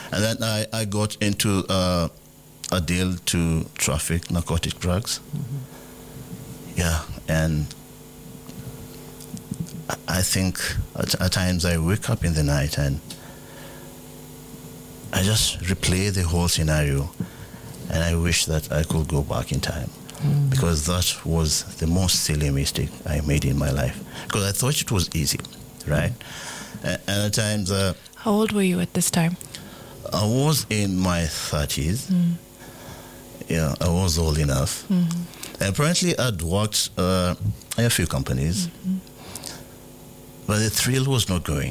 And then I got into a deal to traffic narcotic drugs. Yeah, and I think at times I wake up in the night and I just replay the whole scenario, and I wish that I could go back in time, because that was the most silly mistake I made in my life, because I thought it was easy, right? And at times... How old were you at this time? I was in my 30s. Yeah, I was old enough. Apparently, I'd worked in a few companies, but the thrill was not going.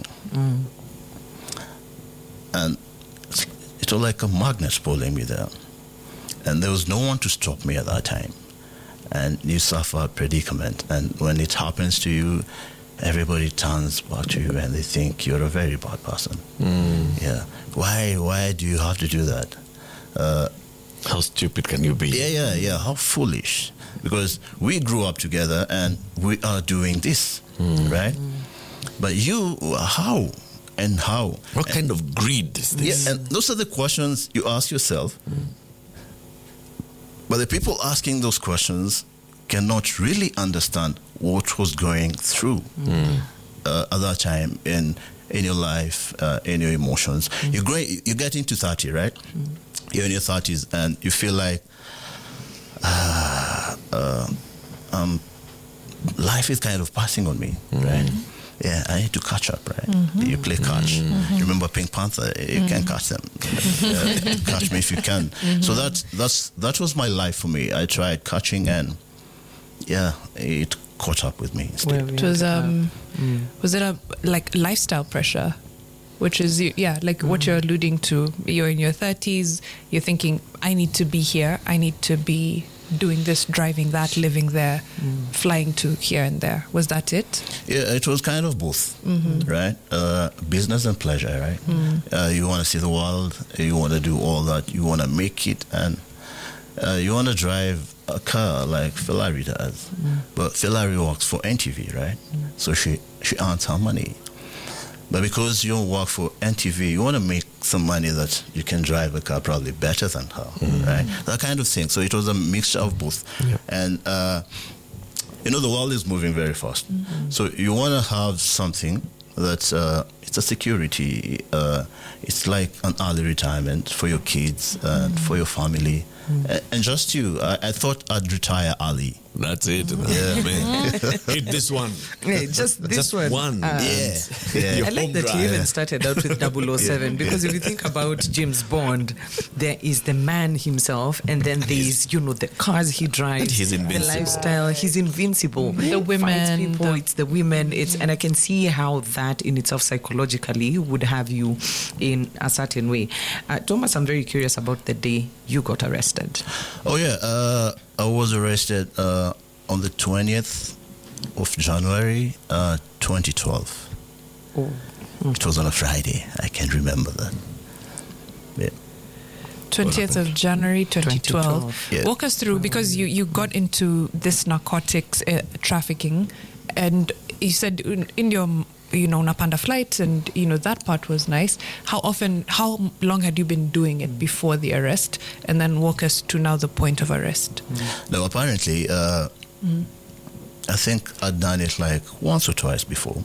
And it was like a magnet pulling me there. And there was no one to stop me at that time. And you suffer a predicament. And when it happens to you, everybody turns back to you and they think you're a very bad person. Yeah. Why do you have to do that? How stupid can you be? Yeah. How foolish. Because we grew up together and we are doing this, right? But you, how? And how? What kind of greed is this? Yeah, and those are the questions you ask yourself. But the people asking those questions cannot really understand what was going through at that time in your life, in your emotions. You get into 30, right? You're in your 30s and you feel like life is kind of passing on me, right? Yeah, I need to catch up, right? You play catch. You remember Pink Panther? You can catch them. Catch me if you can. So that was my life for me. I tried catching, and yeah, it caught up with me. It was it a like lifestyle pressure, which is like what you're alluding to? You're in your 30s. You're thinking, I need to be here. I need to be doing this, driving that, living there, flying to here and there. Was that it? Yeah, it was kind of both, right? Business and pleasure, right? You want to see the world, you want to do all that, you want to make it, and you want to drive a car like Filari does. But Filari works for NTV, right? So she earns her money. But because you work for NTV, you want to make some money that you can drive a car probably better than her, right? That kind of thing. So it was a mixture of both. And, the world is moving very fast. So you want to have something that's, it's a security. It's like an early retirement for your kids and for your family. And just you. I thought I'd retire early. That's it. Yeah, man. Hit this one. Yeah, just one. Yeah. I like that you even started out with 007 because if you think about James Bond, there is the man himself, and then there's the cars he drives, he's invincible. The lifestyle. He's invincible. The women, people, it's the women. And I can see how that in itself psychologically would have you in a certain way. Thomas, I'm very curious about the day you got arrested. Oh yeah. I was arrested on the 20th of January, 2012. It was on a Friday. I can remember that. Yeah. 20th of January 2012. Yeah. Walk us through, because you got into this narcotics trafficking, and you said in your Napanda flight, and that part was nice. How long had you been doing it before the arrest? And then walk us to now the point of arrest. No, apparently, I think I'd done it like once or twice before.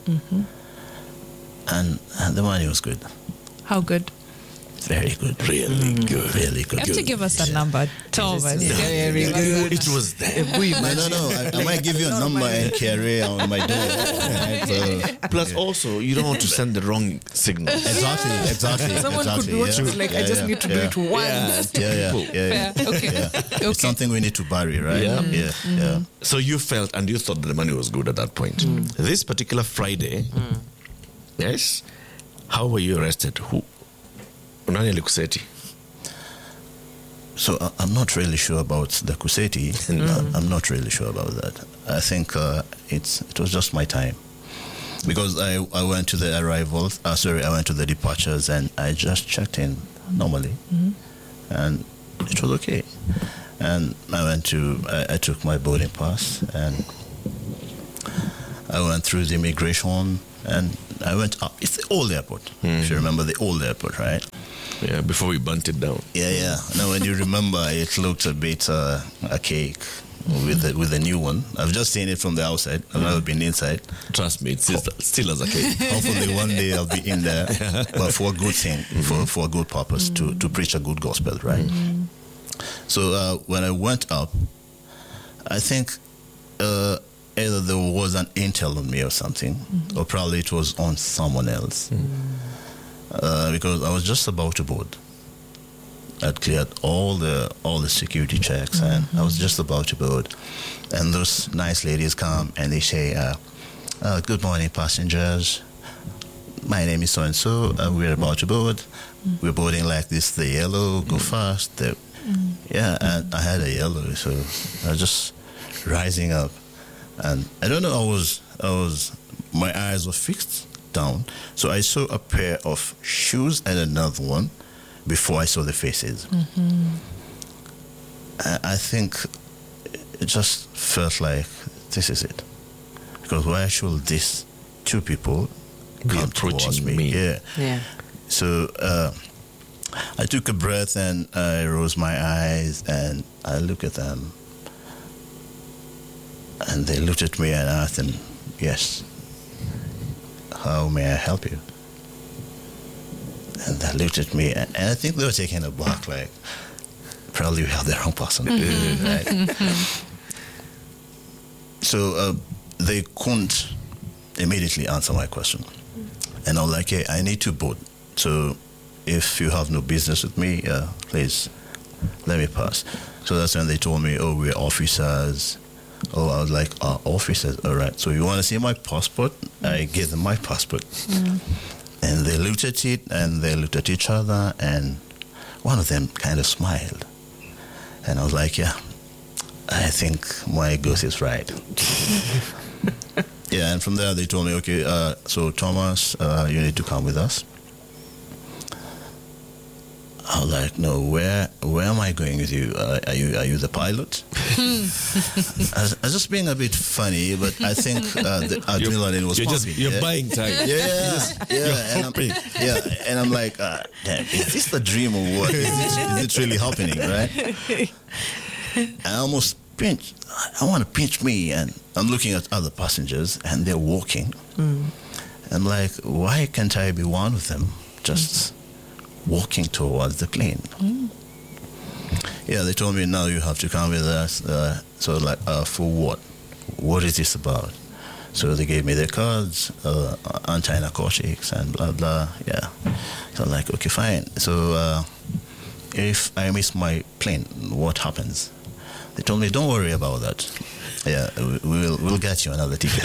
And the money was good. How good? Very good. Really good. Really good. You have to give us a number, Thomas. Very good. It was there. No. I might give you a number and carry on my door. Right? Plus, also, you don't want to send the wrong signal. Exactly. Someone could be watching I just need to do it once. Yeah. Okay. It's something we need to bury, right? Yeah. So you felt and you thought that the money was good at that point. This particular Friday, yes, how were you arrested? Who? Nani alikuseti? So I'm not really sure about the Kuseti. I'm not really sure about that. I think it was just my time. Because I went to the arrivals, I went to the departures, and I just checked in normally. And it was okay. And I took my boarding pass, and I went through the immigration, and I went up. It's the old airport, if you remember the old airport, right? Yeah, before we burnt it down. Yeah. Now, when you remember, it looked a bit a cake with the new one. I've just seen it from the outside. I've never been inside. Trust me, it's still as a cake. Hopefully, one day I'll be in there, but for a good thing, for a good purpose, to preach a good gospel, right? So when I went up, I think either there was an intel on me or something, or probably it was on someone else, because I was just about to board. I'd cleared all the security checks, and I was just about to board. And those nice ladies come and they say, "Good morning, passengers. My name is so and so. We're about to board. We're boarding like this. The yellow, go fast." Yeah, and I had a yellow, so I was just rising up, and I don't know. I was my eyes were fixed down, so I saw a pair of shoes and another one before I saw the faces. I think it just felt like this is it, because why should these two people Be come towards approaching me? me. Yeah. So I took a breath and I rose my eyes and I looked at them, and they looked at me and I asked them, "Yes, how may I help you?" And they looked at me, and I think they were taken aback, like, probably we have the wrong person. Right? So they couldn't immediately answer my question. And I was like, "Hey, I need to board. So if you have no business with me, please let me pass." So that's when they told me, "Oh, we're officers." Oh, I was like, "Officers, all right. So you want to see my passport?" I gave them my passport. And they looked at it, and they looked at each other, and one of them kind of smiled. And I was like, "Yeah, I think my ghost is right." Yeah, and from there they told me, "Okay, so Thomas, you need to come with us." I was like, "No, where am I going with you? Are you the pilot?" I was just being a bit funny, but I think the adrenaline was pumping. You're buying time. And I'm like, damn, is this the dream or what? Is it really happening, right? I almost pinch. I want to pinch me, and I'm looking at other passengers, and they're walking. I'm like, why can't I be one of them? Just walking towards the plane. Yeah, they told me, "Now you have to come with us." So like, for what? What is this about? So they gave me their cards, anti-narcotics and blah blah. Yeah. So I'm like, okay, fine. So if I miss my plane, what happens? They told me, "Don't worry about that. Yeah, we'll get you another ticket."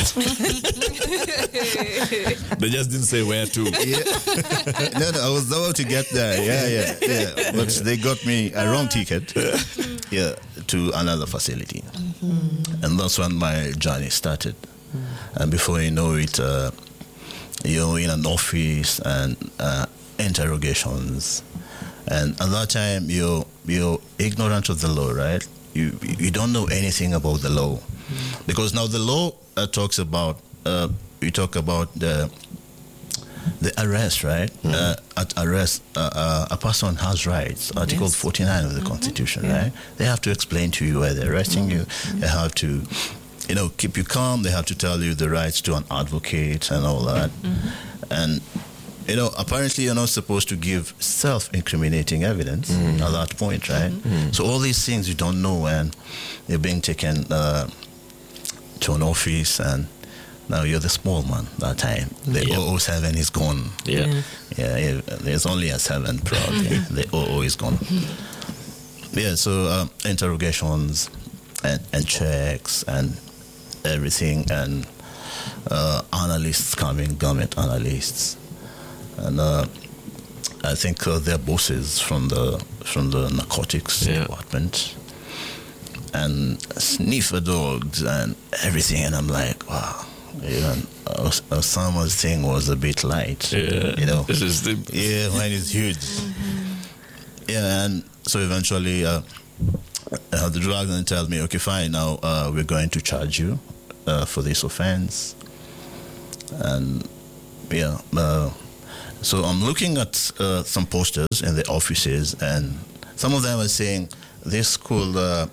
They just didn't say where to. Yeah. No, I was about to get there. Yeah. But they got me a wrong ticket. Yeah, to another facility, and that's when my journey started. And before you know it, you're in an office and interrogations, and at that time you're ignorant of the law, right? You don't know anything about the law, because now the law talks about we talk about the arrest, right? At arrest, a person has rights. Article 49 of the Constitution, right? They have to explain to you why they're arresting you. They have to, keep you calm. They have to tell you the rights to an advocate and all that. And apparently you're not supposed to give self-incriminating evidence at that point, right? So all these things you don't know when you're being taken to an office, and now you're the small man that time. The 007 is gone. Yeah. Yeah, there's only a 7 probably. The 00 is gone. Yeah, so interrogations and checks and everything, and analysts coming, government analysts. And I think they're bosses from the narcotics department, and sniffer dogs and everything. And I'm like, wow. Osama's thing was a bit light. This is mine is huge. Yeah, and so eventually the drug then tells me, okay, fine, now we're going to charge you for this offense. And So I'm looking at some posters in the offices, and some of them are saying this could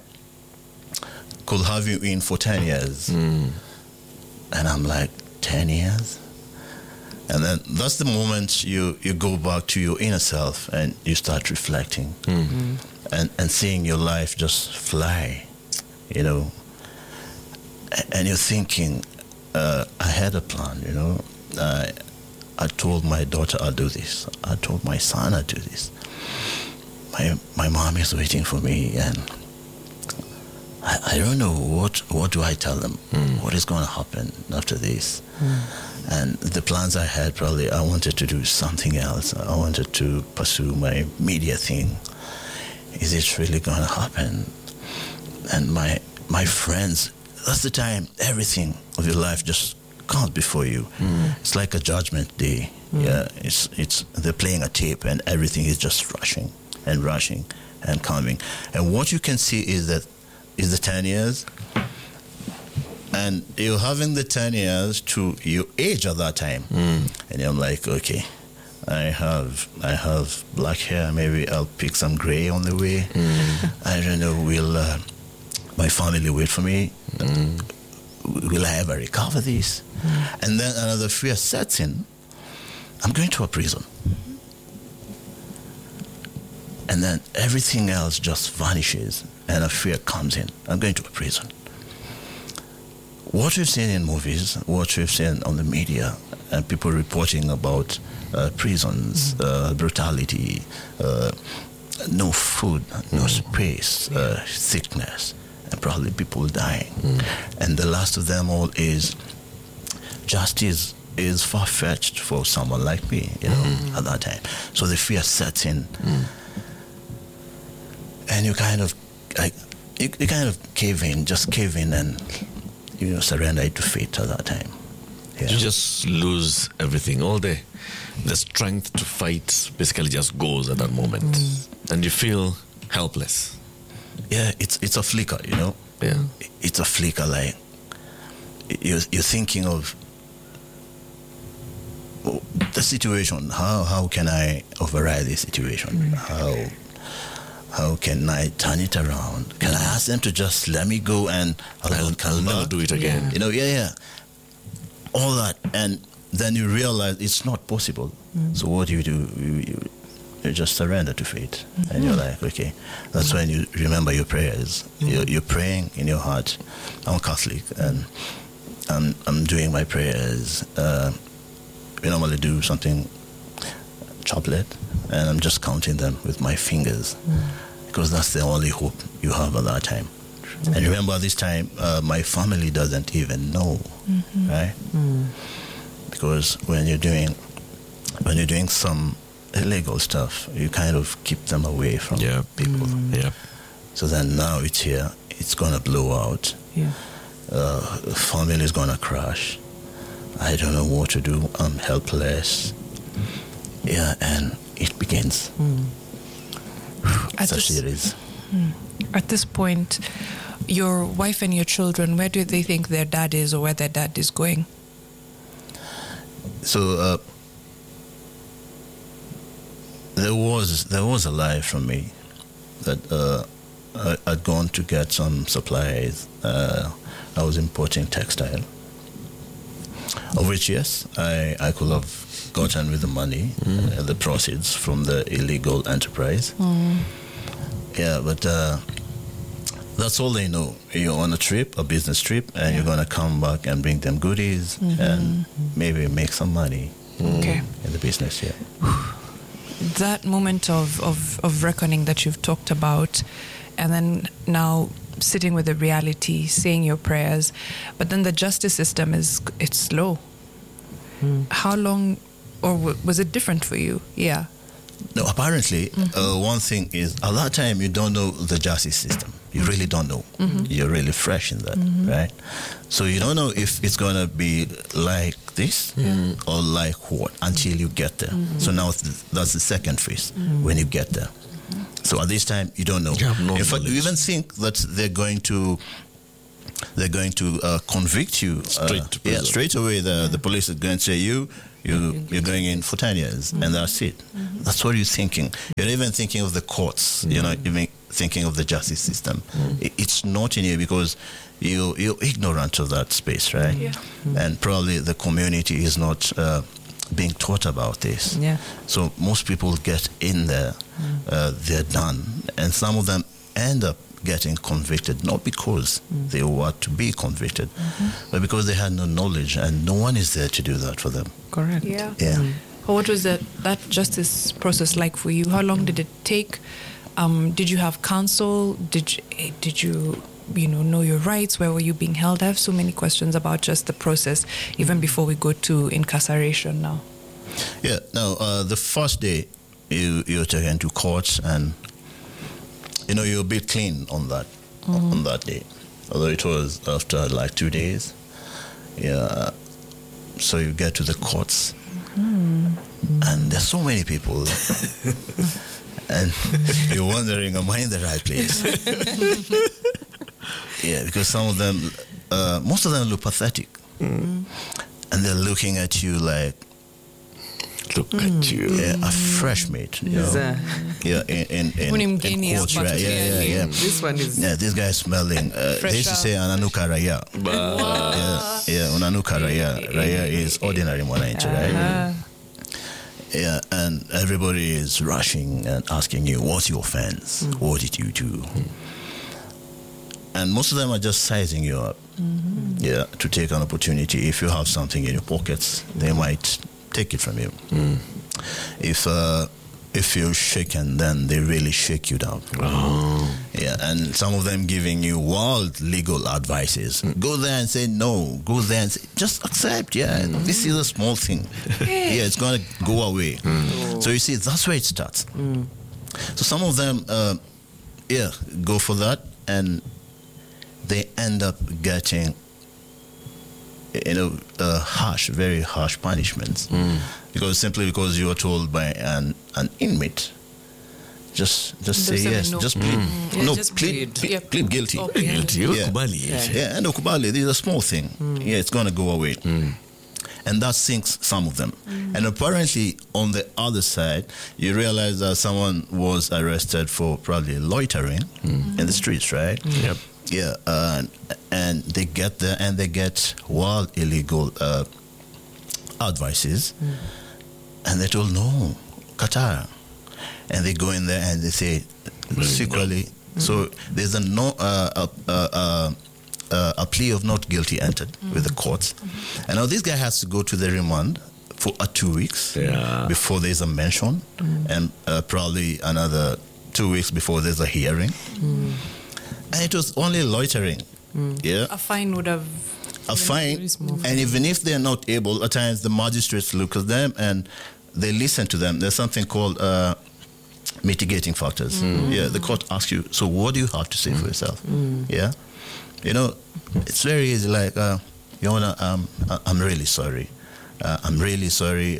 have you in for 10 years. And I'm like, 10 years? And then that's the moment you go back to your inner self and you start reflecting and seeing your life just fly, you know. And you're thinking, I had a plan, you know. I told my daughter I'll do this. I told my son I'll do this. My mom is waiting for me, and I don't know what do I tell them? What is going to happen after this? And the plans I had, probably I wanted to do something else. I wanted to pursue my media thing. Is it really going to happen? And my friends, that's the time everything of your life just comes before you. It's like a judgment day. Yeah, it's they're playing a tape, and everything is just rushing and coming. And what you can see is the 10 years, and you're having the 10 years to your age at that time. And I'm like, okay, I have black hair, maybe I'll pick some gray on the way. I don't know, will my family wait for me? Will I ever recover this? And then another fear sets in. I'm going to a prison. And then everything else just vanishes, and a fear comes in. I'm going to a prison. What we've seen in movies, what we've seen on the media, and people reporting about prisons, brutality, no food, no space, sickness, and probably people dying. And the last of them all is justice is far-fetched for someone like me, you know, at that time. So the fear sets in. And you kind of cave in and surrender it to fate at that time. Yeah. You just lose everything. All the strength to fight basically just goes at that moment, and you feel helpless. Yeah, it's a flicker, you know. Yeah, it's a flicker. Like you're thinking of the situation. How can I override this situation? How can I turn it around? Can I ask them to just let me go and I'll never do it again? You know, all that, and then you realize it's not possible. So what do? You just surrender to fate, and you're like, okay. That's when you remember your prayers. You're praying in your heart. I'm Catholic, and I'm doing my prayers. We normally do something, chaplet, and I'm just counting them with my fingers, because that's the only hope you have at that time. And remember, this time my family doesn't even know, right? Because when you're doing some illegal stuff, you kind of keep them away from people. So then now it's here. It's gonna blow out. Family is gonna crash. I don't know what to do. I'm helpless. And it begins. It's a series. At this point, your wife and your children, where do they think their dad is, or where their dad is going? So there was a lie from me that I'd gone to get some supplies. I was importing textile, of which, yes, I could have gotten with the money, the proceeds from the illegal enterprise. Yeah, but that's all they know. You're on a trip, a business trip, and you're going to come back and bring them goodies and maybe make some money in the business. That moment of reckoning that you've talked about, and then now sitting with the reality, saying your prayers, but then the justice system it's slow. How long, or was it different for you? Yeah. No, apparently, one thing is, at that time, you don't know the justice system. You really don't know. You're really fresh in that, right? So you don't know if it's going to be like this or like what until you get there. So now that's the second phase, when you get there. So at this time, you don't know. You have no in fact, you knowledge. even think that they're going to they're going to convict you Straight to prison. straight away. The police is going to say you're going in for 10 years, and that's it. That's what you're thinking. You're even thinking of the courts. You're not even thinking of the justice system. It's not in you because you're ignorant of that space, right? Yeah. And probably the community is not being taught about this. Yeah. So most people get in there, they're done, and some of them end up getting convicted, not because they were to be convicted, but because they had no knowledge, and no one is there to do that for them. Correct. Yeah. Yeah. What was that justice process like for you? How long did it take? Did you have counsel? Did you know your rights? Where were you being held? I have so many questions about just the process, even before we go to incarceration now. Yeah. Now, the first day you're taken to court, and you're a bit clean on that day, although it was after like 2 days. Yeah. So you get to the courts, and there's so many people, and you're wondering, am I in the right place? Yeah, because some of them, most of them look pathetic, and they're looking at you like, Look at you. yeah, a fresh mate. Yeah, in Unimgeni courts, hapa right? Yeah, tulieni. yeah. This one is. Yeah, this guy is smelling. They used to say ananuka raya. Yeah, unanuka raya. Raya is ordinary mwananchi, right? Yeah, and everybody is rushing and asking you, what's your offense? What did you do? And most of them are just sizing you up. Yeah, to take an opportunity. If you have something in your pockets, they might take it from you. If you're shaken, then they really shake you down. Yeah, and some of them giving you wild legal advices. Go there and say no. Go there and say, just accept. Yeah, this is a small thing. Yeah, it's going to go away. So you see, that's where it starts. So some of them, go for that, and they end up getting harsh, very harsh punishments, simply because you are told by an inmate, just say say Mm. yes, no. just plead, just plead plead. plead guilty. Okay. Guilty. Yeah. Ukubali. Yeah, and ukubali, this is a small thing. Yeah, it's going to go away. And that sinks some of them. And apparently, on the other side, you realize that someone was arrested for probably loitering in the streets, right? Yep. Yeah, and they get there and they get wild illegal advices, and they're told no, Qatar, and they go in there and they say secretly. So there's a plea of not guilty entered with the courts, and now this guy has to go to the remand for 2 weeks before there's a mention, and probably another 2 weeks before there's a hearing. And it was only loitering. Yeah. A fine would have. A fine. very small And even if they're not able, at times the magistrates look at them and they listen to them. There's something called mitigating factors. Yeah. The court asks you, so what do you have to say for yourself? Yeah. It's very easy. Like, Your Honor, I'm really sorry. I'm really sorry.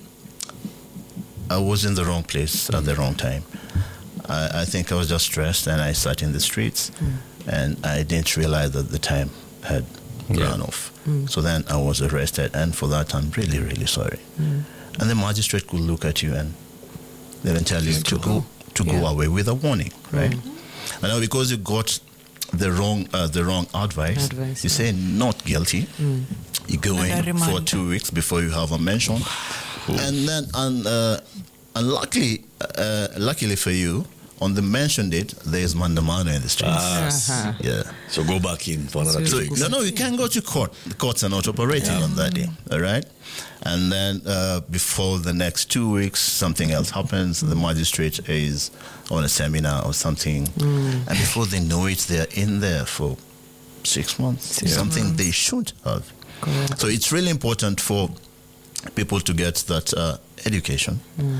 I was in the wrong place at the wrong time. I think I was just stressed and I sat in the streets and I didn't realize that the time had run off. So then I was arrested, and for that I'm really, really sorry. And the magistrate could look at you and then tell you to go away with a warning, right? And now because you got the wrong advice, you say not guilty. You go And a in for remand. 2 weeks before you have a mention, and then luckily for you, on the mention date, there is mandamano in the streets. Yeah. So go back in for another So 2 weeks. no, you can't go to court. The courts are not operating on that day. All right, and then before the next 2 weeks, something else happens. The magistrate is on a seminar or something, and before they know it, they're in there for 6 months. Something they should have. So it's really important for people to get that education.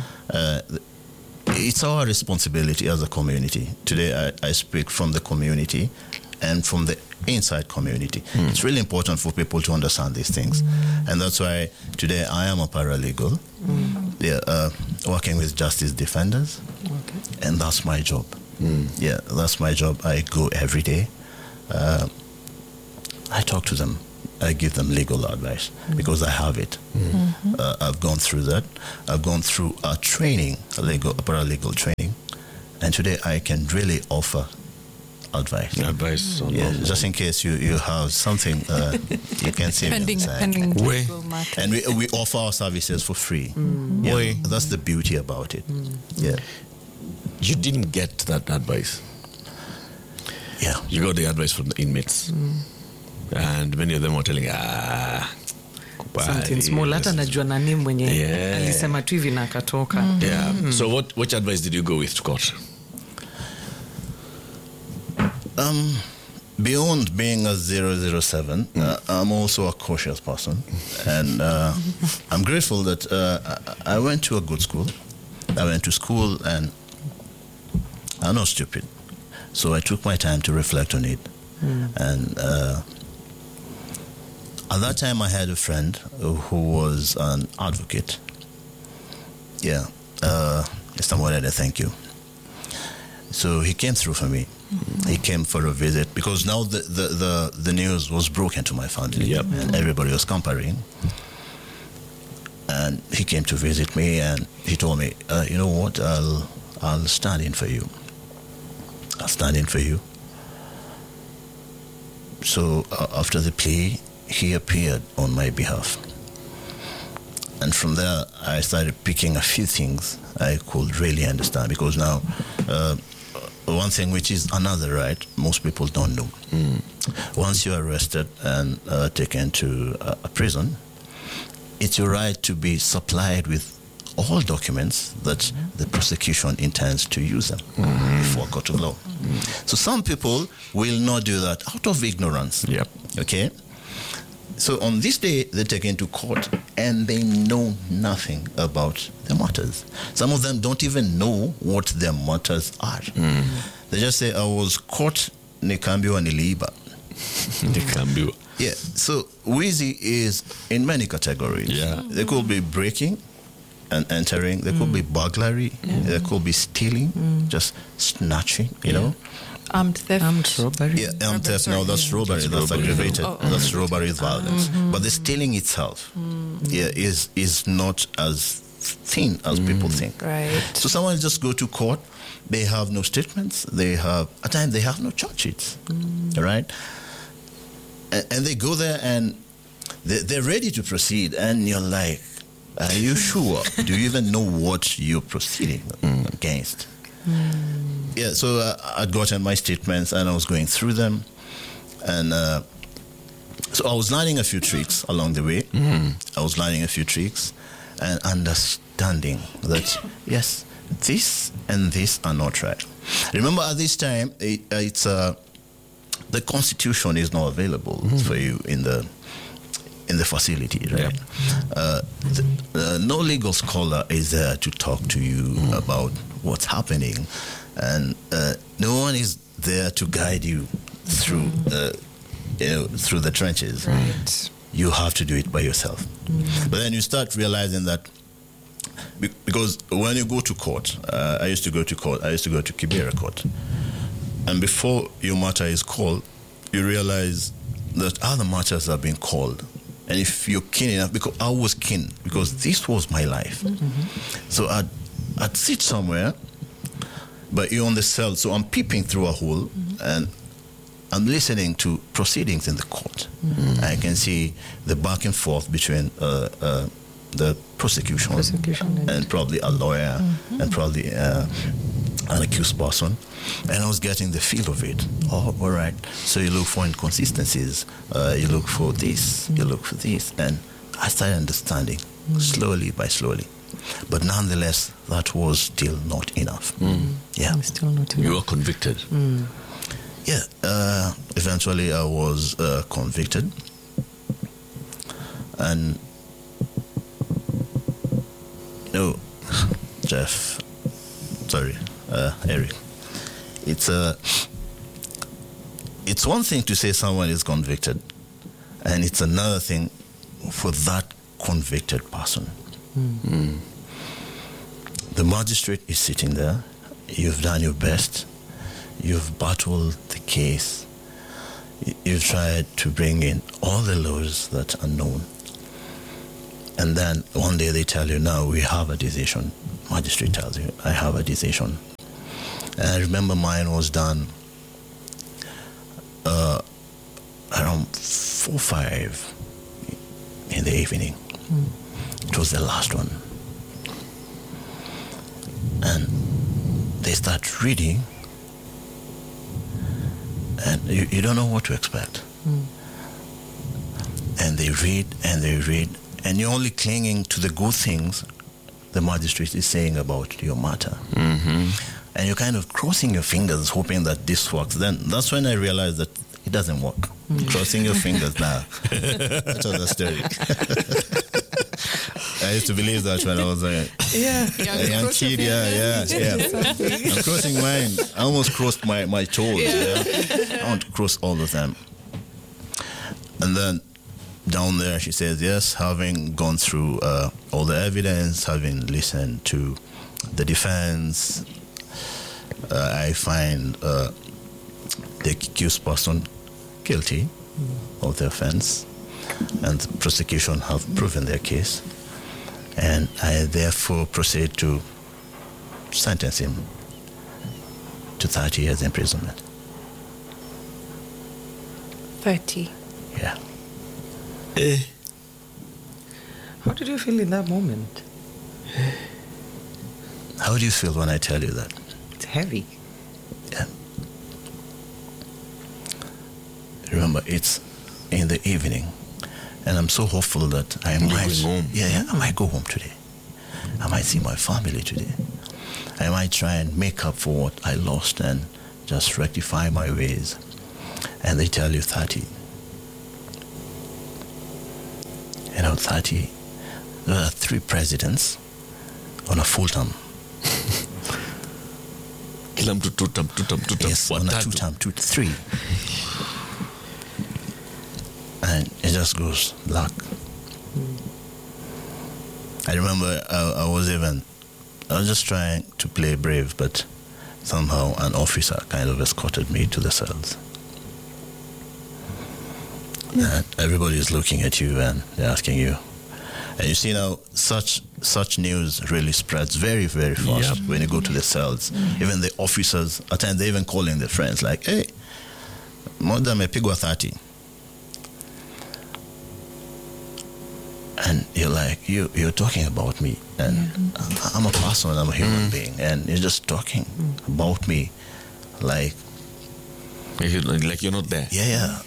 It's our responsibility as a community. Today I speak from the community and from the inside community. It's really important for people to understand these things. And that's why today I am a paralegal, working with justice defenders. And that's my job. Yeah, that's my job. I go every day. I talk to them. I give them legal advice because I have it. I've gone through that. I've gone through a training, a paralegal training, and today I can really offer advice. Advice on Just in case you have something you can see. Pending legal matter. And we offer our services for free. That's the beauty about it. Yeah. You didn't get that advice. Yeah. You got the advice from the inmates. And many of them were telling something small. Hata najua nani mwenye alisema tu hivi na akatoka. Yeah. So which advice did you go with to court? Beyond being a 007, I'm also a cautious person. And I'm grateful that I went to a good school. I went to school and I'm not stupid. So I took my time to reflect on it. And at that time I had a friend who was an advocate. Yeah. Mr. Morede, thank you. So he came through for me. He came for a visit because now the news was broken to my family. And everybody was comparing. And he came to visit me and he told me, you know what, I'll stand in for you. I'll stand in for you. So after the plea, he appeared on my behalf. And from there, I started picking a few things I could really understand because now one thing which is another right, most people don't know. Once you're arrested and taken to a prison, it's your right to be supplied with all documents that the prosecution intends to use them before a court of law. So some people will not do that out of ignorance. Okay? So on this day, they're taken to court and they know nothing about the matters. Some of them don't even know what their matters are. They just say, I was caught Nikambiwa Niliba. Nikambiwa. Yeah, so Wheezy is in many categories. They could be breaking and entering. There could be burglary. There could be stealing, just snatching, you know. Armed theft. Armed robbery. Yeah, armed theft. No, that's robbery. That's aggravated. That's robbery is violence. But the stealing itself is not as thin as people think. Right. So someone just go to court. They have no statements. They have, at times, they have no charge sheets. Right? And they go there and they're ready to proceed. And you're like, are you sure? Do you even know what you're proceeding against? Yeah, so I'd gotten my statements and I was going through them. And so I was learning a few tricks along the way. I was learning a few tricks and understanding that, yes, this and this are not right. Remember, at this time, it's the Constitution is not available for you in the facility, right? No legal scholar is there to talk to you about what's happening, and no one is there to guide you through, through the trenches. Right. You have to do it by yourself. But then you start realizing that because when you go to court, I used to go to Kibera Court, and before your matter is called, you realize that other matters are being called. And if you're keen enough, because I was keen, because this was my life. So I'd sit somewhere, but you're on the cell, so I'm peeping through a hole, and I'm listening to proceedings in the court. I can see the back and forth between the prosecution and probably a lawyer and probably an accused person. And I was getting the feel of it. Oh, all right. So you look for inconsistencies. You look for this. You look for this. And I started understanding slowly by slowly. But nonetheless, that was still not enough. Yeah. Still not enough. You were convicted. Yeah. Eventually, I was convicted. And no, Jeff, sorry, Eric. It's one thing to say someone is convicted, and it's another thing for that convicted person. The magistrate is sitting there. You've done your best. You've battled the case. You try to bring in all the laws that are known. And then one day they tell you, no, we have a decision. Magistrate tells you, I have a decision. And I remember mine was done around 4 or 5 in the evening. It was the last one. And they start reading, and you don't know what to expect. And they read, and you're only clinging to the good things the magistrate is saying about your matter. And you're kind of crossing your fingers, hoping that this works. Then that's when I realized that it doesn't work. Crossing your fingers now. That was a story. I used to believe that when I was a young kid. I'm crossing mine. I almost crossed my toes. I want to cross all of them. And then down there, she says, yes, having gone through all the evidence, having listened to the defense, I find the accused person guilty of the offense, and the prosecution have proven their case, and I therefore proceed to sentence him to 30 years imprisonment. 30. Yeah. How did you feel in that moment? How do you feel when I tell you that? It's heavy. Yeah. Remember, it's in the evening, and I'm so hopeful that I might going home. I might go home today. I might see my family today. I might try and make up for what I lost and just rectify my ways. And they tell you 30. 30. There are 3 presidents on a full term. Kila mtu tutam. Yes, on a 2 term, 3. And it just goes black. I remember I was just trying to play brave, but somehow an officer kind of escorted me to the cells. And everybody is looking at you and they're asking you. And you see now, such news really spreads very, very fast when you go to the cells. Even the officers, at times they even calling their friends like, hey, Moda amepigwa 30. And you're like, you're talking about me, and I'm a person, I'm a human being, and you're just talking about me like you're not there. Yeah.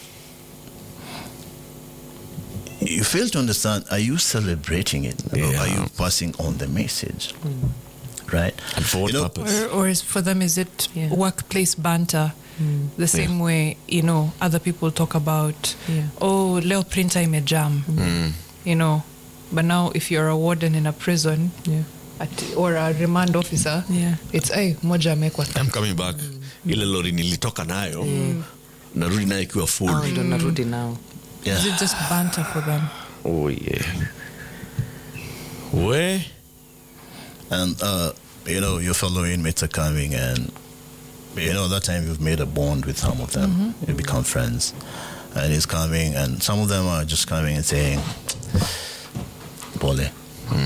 You fail to understand, are you celebrating it? Or are you passing on the message? Right? And for what purpose? Or for them, is it workplace banter? The same way, other people talk about, oh, leo printer imejam. But now if you're a warden in a prison or a remand officer, it's moja amekwa. I'm coming back. Ile lori nilitoka nayo, narudi nayo ikiwa full. Ndo narudi now. Is it just banter for them? Oh yeah. Where? And your fellow inmates are coming, and that time you've made a bond with some of them. You become friends, and he's coming, and some of them are just coming and saying, Pole.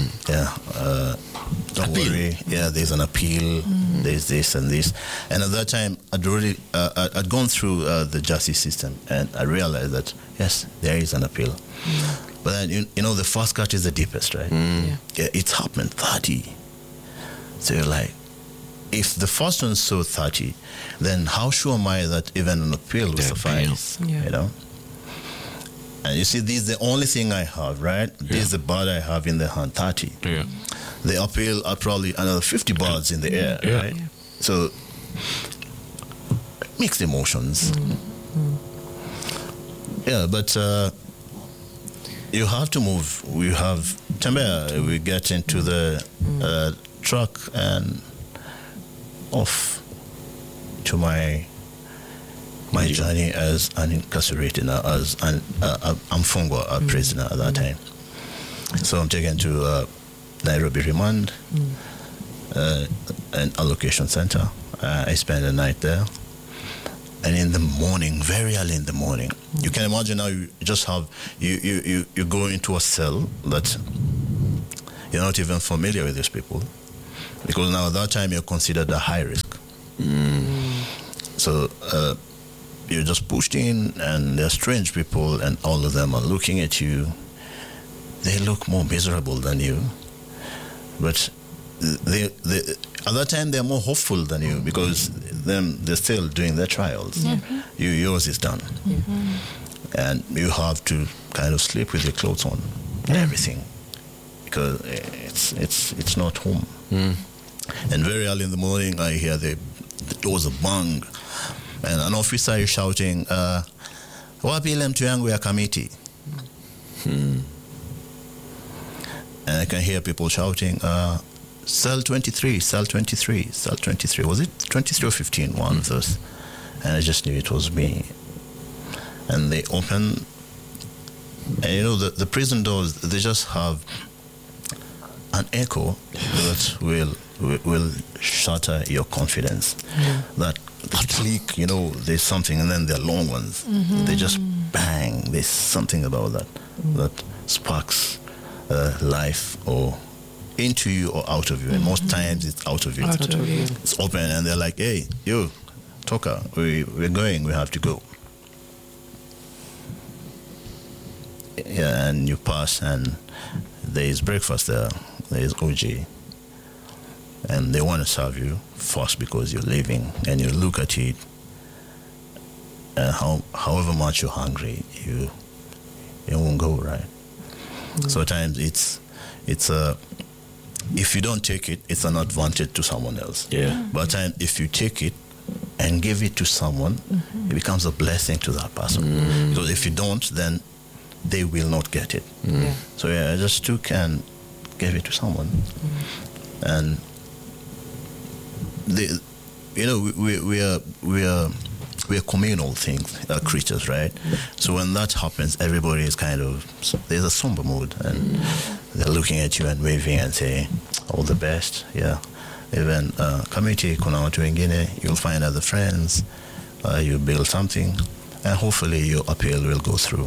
Don't worry. Yeah, there's an appeal. There's this and this. And at that time, I'd gone through the justice system, and I realized that yes, there is an appeal. But then the first cut is the deepest, right? Yeah, it's happened 30. So you're like, if the first one saw 30, then how sure am I that even an appeal will suffice? And you see, this is the only thing I have, right? This is the bird I have in the hand, 30. Yeah. The appeal are probably another 50 birds in the air, right? So, mixed emotions. Yeah, but you have to move. We have Tembea. We get into the truck and off to my journey as an incarcerated, as an mfungwa, a prisoner at that time. So I'm taken to Nairobi Remand, an allocation center. I spent the night there, And in the morning, very early in the morning, you can imagine how you just have, you go into a cell that you're not even familiar with these people, because now at that time you're considered a high risk. So you're just pushed in, and they're strange people, and all of them are looking at you. They look more miserable than you, but they at that time they're more hopeful than you, because they're still doing their trials. Yours is done, and you have to kind of sleep with your clothes on and everything, because it's not home. And very early in the morning, I hear the doors are bang, and an officer is shouting, "Wapi ile mtu yangu ya kamiti?" And I can hear people shouting, "Cell 23, cell 23, cell 23." Was it 23 or 15? One of those. And I just knew it was me. And they open, and you know, the prison doors, they just have an echo that will shatter your confidence. That click, you know, there's something, and then they're long ones. They just bang. There's something about that sparks life, or into you or out of you. And most times it's out of you. It's open, and they're like, "Hey, you, Toka, we're going. We have to go." Yeah, and you pass, and there is breakfast there. There is OG, and they want to serve you first because you're leaving, and you look at it, and however much you're hungry, you won't go, right? Sometimes it's if you don't take it, it's an advantage to someone else. But if you take it and give it to someone, it becomes a blessing to that person. Because if you don't, then they will not get it. So I just took and gave it to someone. And we are communal creatures, right? So when that happens, everybody is there's a somber mood, and they're looking at you and waving and saying, "All the best." Yeah. Even community, kuna watu wengine, you'll find other friends, you build something, and hopefully your appeal will go through.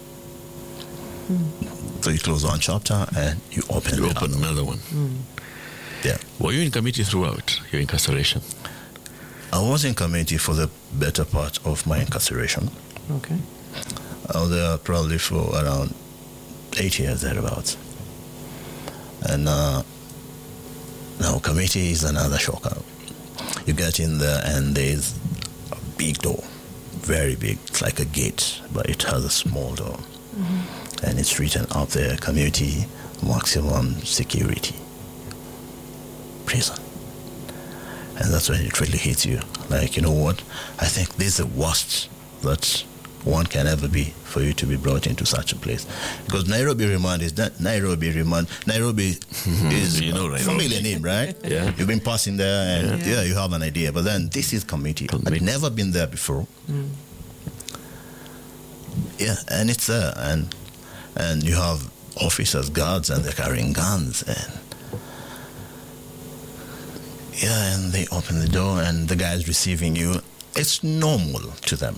So you close one chapter and you open another one. Yeah. Were you in committee throughout your incarceration? I was in committee for the better part of my incarceration. Okay. I was there probably for around 8 years, thereabouts. And now committee is another shocker. You get in there, and there's a big door, very big. It's like a gate, but it has a small door. And it's written out there, community, maximum security, prison. And that's when it really hits you. Like, you know what? I think this is the worst that one can ever be, for you to be brought into such a place. Because Nairobi remand is that Nairobi is a familiar name, right? Yeah. You've been passing there, and you have an idea. But then this is committee. I've never been there before. Yeah, and it's there, and you have officers, guards, and they're carrying guns, and they open the door, and the guy's receiving you. It's normal to them.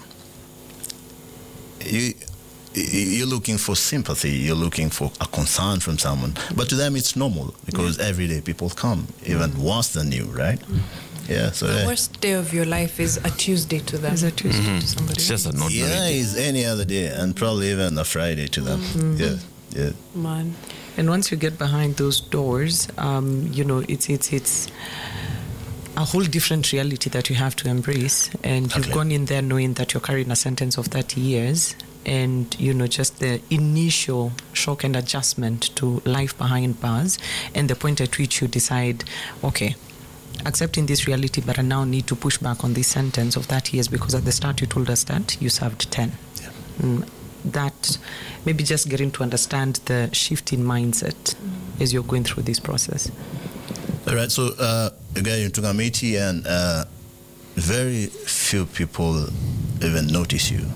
You're looking for sympathy, you're looking for a concern from someone, but to them it's normal, because every day people come, even worse than you, right? Yeah. So the worst day of your life is a Tuesday to them. Is a Tuesday to somebody. It's just a not it's any other day, and probably even a Friday to them. Yeah. Man. And once you get behind those doors, it's a whole different reality that you have to embrace. And you've gone in there knowing that you're carrying a sentence of 30 years. And, just the initial shock and adjustment to life behind bars, and the point at which you decide, okay, accepting this reality, but I now need to push back on this sentence of 30 years, because at the start you told us that you served 10. That maybe just getting to understand the shift in mindset as you're going through this process. All right, so you get into committee, and very few people even notice you,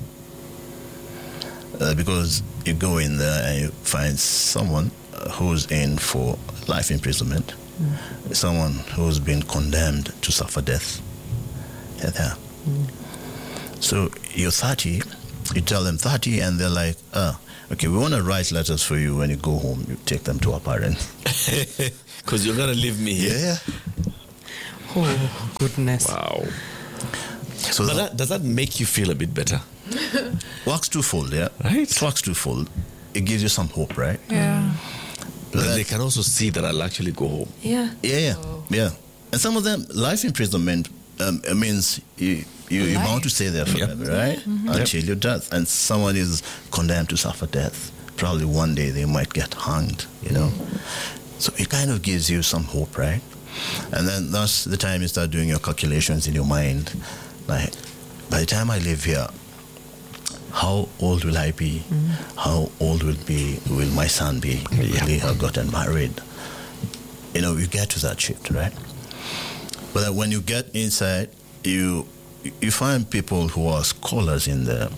because you go in there and you find someone who's in for life imprisonment, someone who's been condemned to suffer death. So you're 30, you tell them 30, and they're like, okay, we want to write letters for you when you go home. You take them to our parents. Because you're going to leave me here. Yeah. Oh, goodness. Wow. So But does that make you feel a bit better? works twofold, yeah. Right. It works twofold. It gives you some hope, right? Yeah. But they can also see that I'll actually go home. Yeah. Yeah. And some of them, life imprisonment means you're bound to stay there forever, right? Until your death. And someone is condemned to suffer death. Probably one day they might get hanged, you know. So it kind of gives you some hope, right? And then that's the time you start doing your calculations in your mind. Like, by the time I live here, how old will I be? How old will my son be? Will he have gotten married? You know, you get to that shift, right? But when you get inside, you find people who are scholars in there.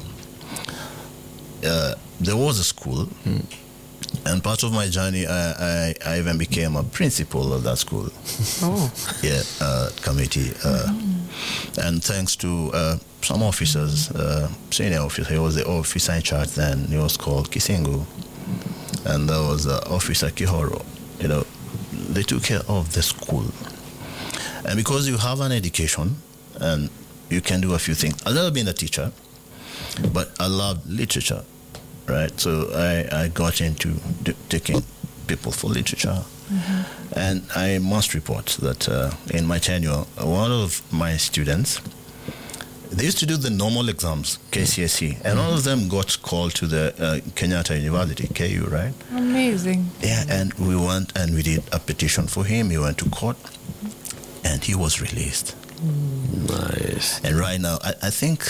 There was a school, and part of my journey, I even became a principal of that school. Oh. Yeah, committee. And thanks to some officers, senior officer, he was the officer in charge then, he was called Kisingu. And there was Officer Kihoro. You know, they took care of the school. And because you have an education and you can do a few things. I've never been a teacher, but I loved literature, right? So I got into taking people for literature. And I must report that in my tenure, one of my students, they used to do the normal exams, KCSE, and all of them got called to the Kenyatta University, KU, right? Amazing. Yeah, and we went and we did a petition for him. He went to court, and he was released. Nice. And right now, I think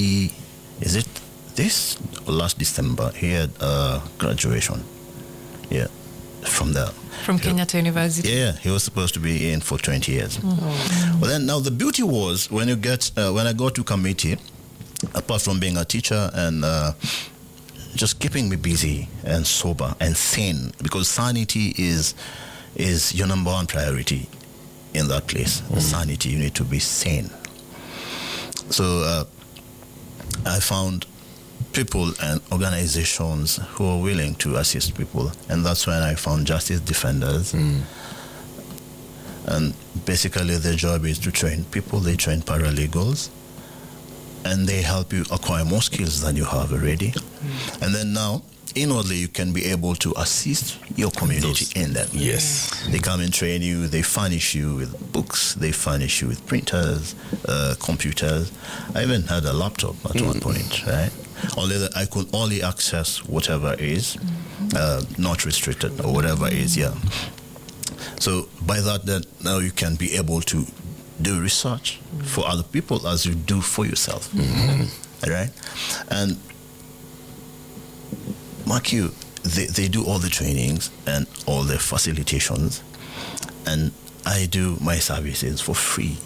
this or last December, he had graduation. Yeah, from there. From Kenyatta University. Yeah, he was supposed to be in for 20 years. Well, then now the beauty was when you get when I go to committee, apart from being a teacher and just keeping me busy and sober and sane, because sanity is your number one priority in that place. Sanity, you need to be sane. So I found people and organizations who are willing to assist people, and that's when I found Justice Defenders. And basically their job is to train people. They train paralegals, and they help you acquire more skills than you have already. And then now inwardly you can be able to assist your community in that. Yes. They come and train you, they furnish you with books, they furnish you with printers, computers. I even had a laptop at one point, right? Only that I could only access whatever is, not restricted or whatever is, yeah. So by that, then now you can be able to do research for other people as you do for yourself, right? And mark you, they do all the trainings and all the facilitations, and I do my services for free.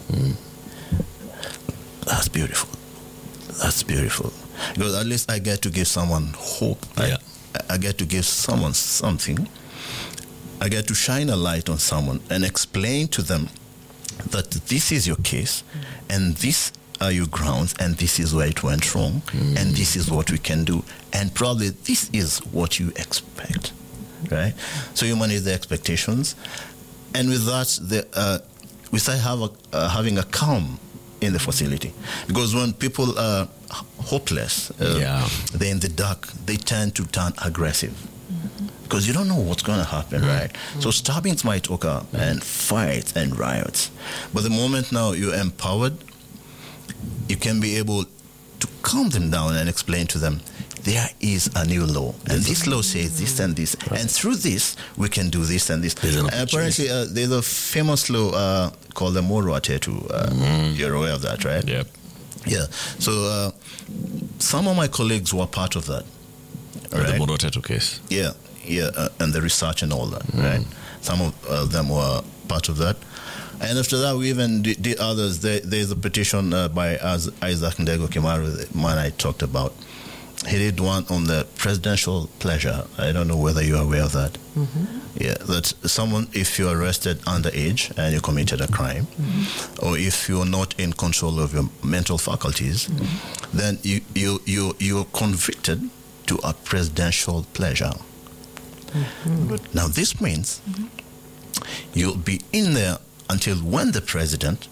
That's beautiful. That's beautiful. Because at least I get to give someone hope. Yeah. I get to give someone something. I get to shine a light on someone and explain to them that this is your case and these are your grounds and this is where it went wrong and this is what we can do and probably this is what you expect, right? So you manage the expectations, and with that we start having a calm in the facility, because when people are hopeless, they're in the dark, they tend to turn aggressive. Because you don't know what's going to happen, right? So stabbings might occur and fights and riots. But the moment now you're empowered, you can be able to calm them down and explain to them, there is a new law. And this law says this and this. Right. And through this, we can do this and this. And apparently, there's a famous law called the Moro Atetu. You're aware of that, right? Yep. Yeah. So some of my colleagues were part of that. Right? The Moro Atetu case. Yeah. And the research and all that, right? Some of them were part of that. And after that, we even did others. There's a petition by Isaac Ndego Kimaru, the man I talked about. he did one on the presidential pleasure. I don't know whether you're aware of that. Yeah, that someone, if you're arrested underage and you committed a crime, or if you're not in control of your mental faculties, then you're convicted to a presidential pleasure. Now this means you'll be in there until when the president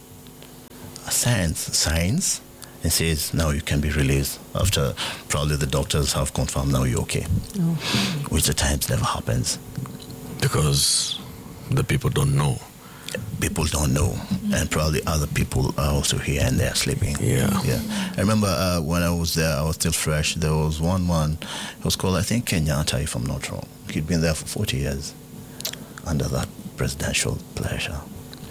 signs and says, now you can be released, after probably the doctors have confirmed now you're okay. Which at times never happens. Because the people don't know. People don't know, and probably other people are also here and they're sleeping. Yeah. I remember when I was there, I was still fresh. There was one man, he was called, I think, Kenyatta, if I'm not wrong. He'd been there for 40 years under that presidential pleasure.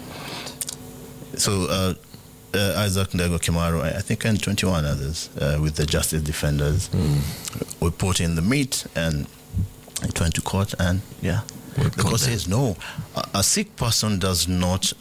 So Isaac Ndego Kimaro, I think, and 21 others with the Justice Defenders, we put in the meat and it went to court, and the court says no, a sick person does not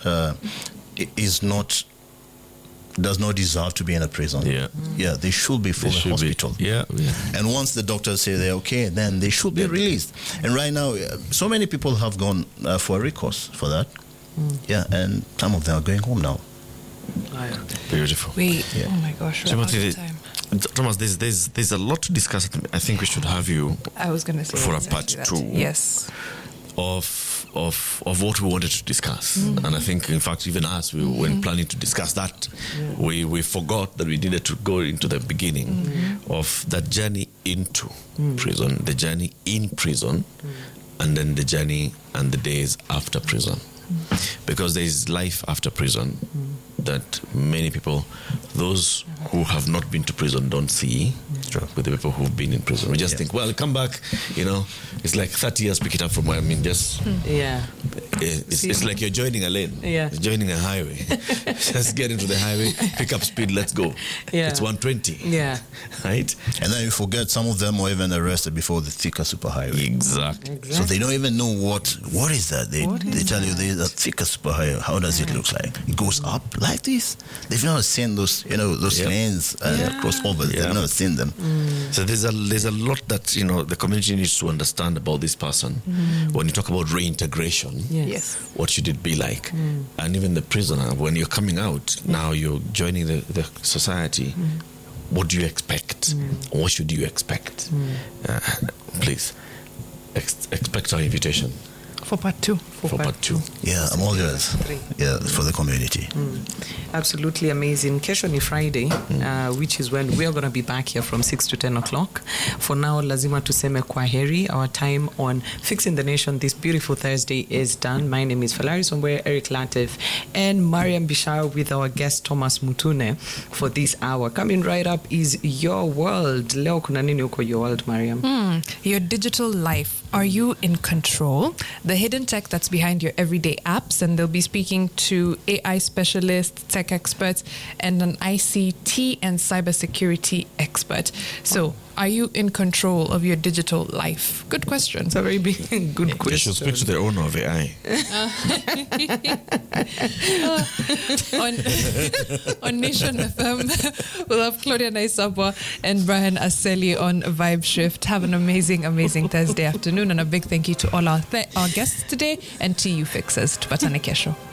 deserve to be in a prison. They should be for the hospital. And once the doctors say they're okay, then they should be released. And right now, so many people have gone for a recourse for that. And some of them are going home now. Beautiful. Oh my gosh, we're out of time. Thomas, there's a lot to discuss. I think we should have you. I was going to say for exactly a part 2. Yes. Of what we wanted to discuss, and I think, in fact, even us, when planning to discuss that, we forgot that we needed to go into the beginning of that journey into prison, the journey in prison, and then the journey and the days after prison, because there is life after prison that many people, those who have not been to prison, don't see. With the people who've been in prison, we just think, well, come back, it's like 30 years, pick it up from where, just it's like you're joining a lane, joining a highway. Just get into the highway, pick up speed, let's go. It's 120, right? And then you forget some of them were even arrested before the Thika superhighway. Exactly. So they don't even know what is that. They tell you there's a Thika superhighway. How does it look like? It goes up like this. They've never seen those those lanes and crossovers. They've never seen them. So there's a lot that the community needs to understand about this person. When you talk about reintegration, what should it be like? And even the prisoner, when you're coming out, now you're joining the society. What do you expect? What should you expect? Please expect our invitation. For part 2. For part 2. Yeah, I'm all yours. Yeah, for the community. Absolutely amazing. Kesho ni Friday, which is when we are going to be back here from 6 to 10 o'clock. For now, lazima tuseme kwaheri. Our time on Fixing the Nation this beautiful Thursday is done. My name is Falaris Omwe, Eric Latif, and Mariam Bishar with our guest Thomas Mutune for this hour. Coming right up is Your World. Leo kuna nini uko Your World, Mariam? Your digital life. Are you in control? The hidden tech that's behind your everyday apps, and they'll be speaking to AI specialists, tech experts, and an ICT and cybersecurity expert. So, are you in control of your digital life? Good question. It's a very big, good question. You should speak to the owner of AI. on Nation FM, we'll have Claudia Naisabwa and Brian Aseli on Vibe Shift. Have an amazing, amazing Thursday afternoon, and a big thank you to all our guests today and to you fixers. Tupatane kesho.